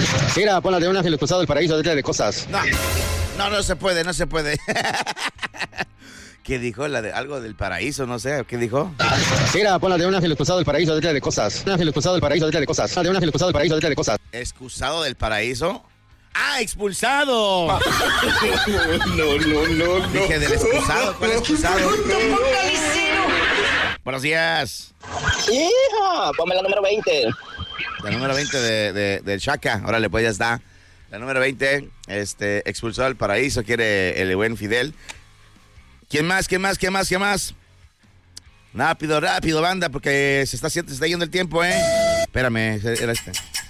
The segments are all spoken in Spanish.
Mira, ponla de un ángel expulsado del paraíso, de cosas. No se puede, no se puede. ¿Qué dijo? Algo del paraíso, no sé, ¿qué dijo? Mira, ponla de un ángel expulsado del paraíso, de cosas. Un ángel expulsado del paraíso, de cosas. De un ángel expulsado del paraíso, de cosas. ¿Excusado del paraíso? ¡Ah, expulsado! No. Dije del excusado, ¿cuál excusado? Buenos días. ¡Hija! Ponme la número 20. La número 20 del Chaca. Órale, pues ya está. La número 20, expulsado del paraíso, quiere el buen Fidel. ¿Quién más? Rápido, banda, porque se está yendo el tiempo, ¿eh? Espérame, era este.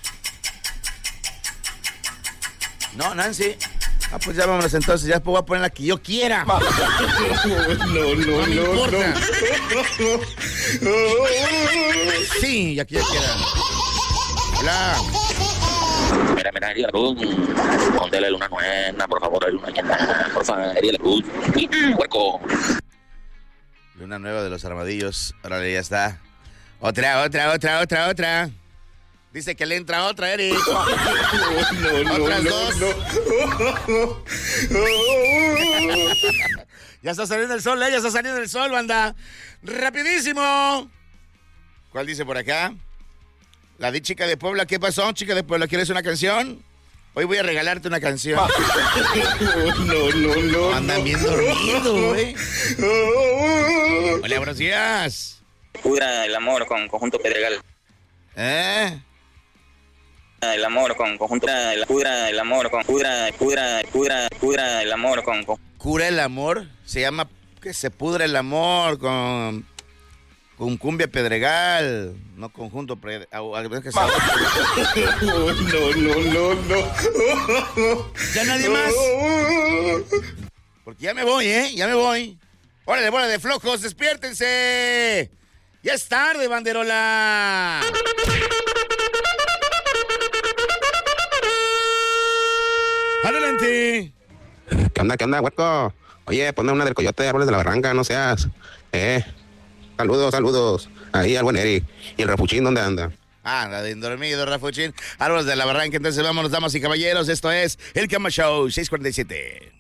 No, Nancy. Ah, pues ya vámonos entonces, ya voy a poner la que yo quiera. No me importa. Sí, ya que yo quiera. Hola. Mira, Ariel Cruz, ponte la luna nueva, por favor, la luna llena, por favor, Ariel Cruz, hueco. Luna nueva de los armadillos, órale, ya está. Otra. Dice que le entra otra, Eric. Otras dos. Ya está saliendo el sol, banda. Rapidísimo. ¿Cuál dice por acá? La de Chica de Puebla, ¿qué pasó, Chica de Puebla? ¿Quieres una canción? Hoy voy a regalarte una canción. No. Andan bien dormidos, güey. Hola, buenos días. Pudra el amor con conjunto Pedregal. El amor con conjunto. Pudra el amor con. Pudra el amor con. Cura el amor. Se llama que se pudra el amor con cumbia Pedregal, no conjunto No. ¿Ya nadie más? Porque ya me voy. Órale, bola de flojos, despiértense. Ya es tarde, banderola. Adelante. ¿Qué onda, huerco? Oye, ponme una del Coyote de Árboles de la Barranca, no seas. Saludos. Ahí al buen Eric. ¿Y el Rafuchín dónde anda? Anda bien dormido, Rafuchín. Árboles de la Barranca, entonces vámonos, damas y caballeros. Esto es El Cama Show 647.